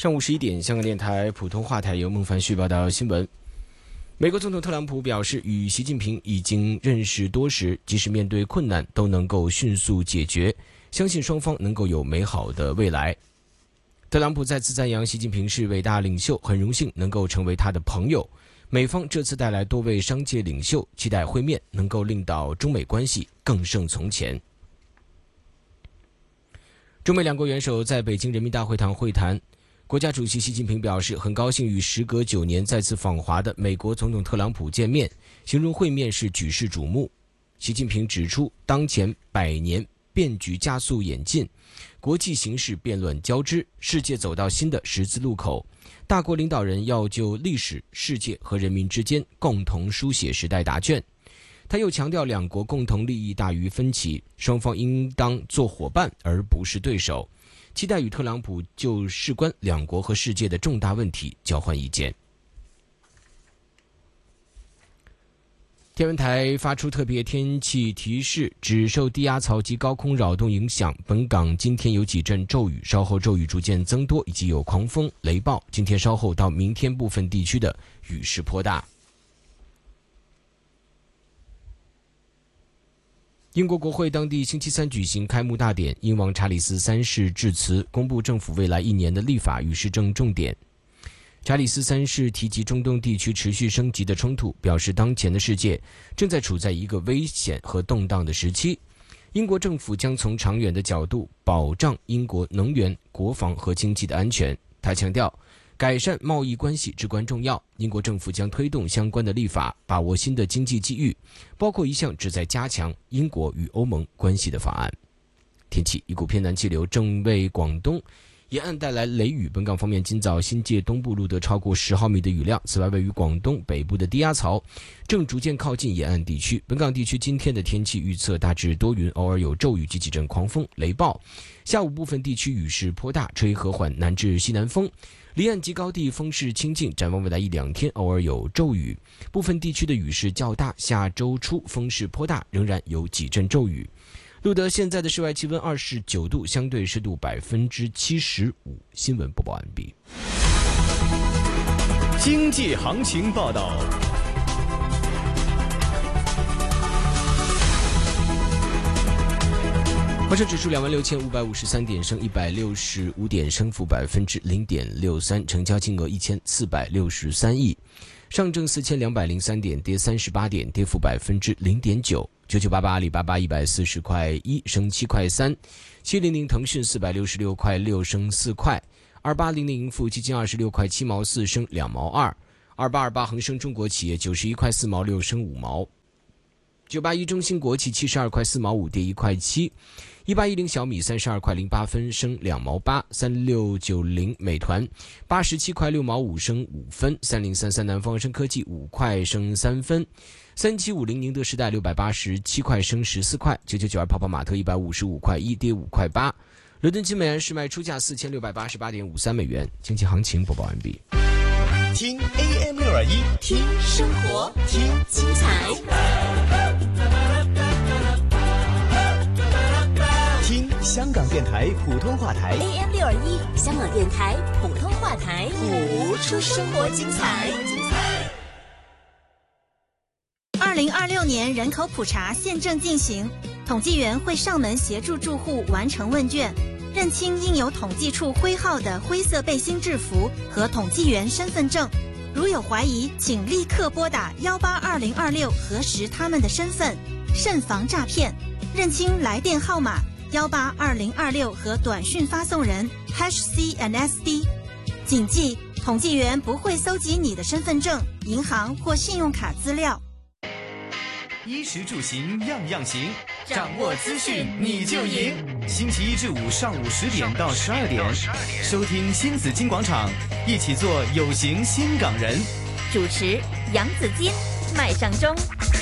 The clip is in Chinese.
上午11点，香港电台普通话台由孟凡旭报道新闻。美国总统特朗普表示，与习近平已经认识多时，即使面对困难都能够迅速解决，相信双方能够有美好的未来。特朗普再次赞扬习近平是伟大领袖，很荣幸能够成为他的朋友。美方这次带来多位商界领袖，期待会面能够令到中美关系更胜从前。中美两国元首在北京人民大会堂会谈，国家主席习近平表示，很高兴与时隔9年再次访华的美国总统特朗普见面，形容会面是举世瞩目。习近平指出，当前100年变局加速演进，国际形势变乱交织，世界走到新的十字路口，大国领导人要就历史、世界和人民之间共同书写时代答卷。他又强调，两国共同利益大于分歧，双方应当做伙伴而不是对手，期待与特朗普就事关两国和世界的重大问题交换意见。天文台发出特别天气提示，只受低压槽及高空扰动影响，本港今天有几阵骤雨，稍后骤雨逐渐增多，以及有狂风、雷暴。今天稍后到明天部分地区的雨势颇大。英国国会当地星期三举行开幕大典，英王查理斯3世致辞，公布政府未来1年的立法与施政重点。查理斯3世提及中东地区持续升级的冲突，表示当前的世界正在处在一个危险和动荡的时期。英国政府将从长远的角度保障英国能源、国防和经济的安全。他强调，改善贸易关系至关重要，英国政府将推动相关的立法，把握新的经济机遇，包括一项旨在加强英国与欧盟关系的法案。天气，一股偏南气流正为广东沿岸带来雷雨，本港方面今早新界东部录得超过10毫米的雨量。此外，位于广东北部的低压槽正逐渐靠近沿岸地区。本港地区今天的天气预测大致多云，偶尔有骤雨及几阵狂风雷暴。下午部分地区雨势颇大，吹和缓南至西南风。离岸及高地风势清劲，展望未来1-2天偶尔有骤雨，部分地区的雨势较大。下周初风势颇大，仍然有几阵骤雨。录得现在的室外气温29度，相对湿度75%。新闻播报完毕。 经济行情报道。 恒生指数26553点，升165点，升幅0.63%，成交金额1463亿。上证4203点，跌38点，跌幅0.9%。9988阿里巴巴140块1，升7块3。700腾讯466块6，升4块。2800盈富基金26块7毛4，升2毛2。2828恒生中国企业91块4毛6，升5毛。981中芯国际72块4毛5，跌1块7。1810小米32块08分，升2毛8。3690美团87块6毛5，升5分。3033南方生科技5块，升3分。3750宁德时代687块，升14块。9992泡泡玛特155块1，跌5块8。伦敦金美元市卖出价4688.53美元。经济行情播报完毕。 听 AM621， 听生活，听精彩， 听香港电台普通话台 AM621，香港电台普通话台， 谱出生活精彩。 2026年人口普查现正进行，统计员会上门协助住户完成问卷，认清应有统计处徽号的灰色背心制服和统计员身份证。如有怀疑，请立刻拨打182-026核实他们的身份，慎防诈骗。认清来电号码182-026和短讯发送人 #CNSD。谨记，统计员不会搜集你的身份证、银行或信用卡资料。 衣食住行样样行，掌握资讯你就赢。星期一至五上午10点到12点，收听新紫金广场，一起做有型新港人。 主持杨子金、麦尚中。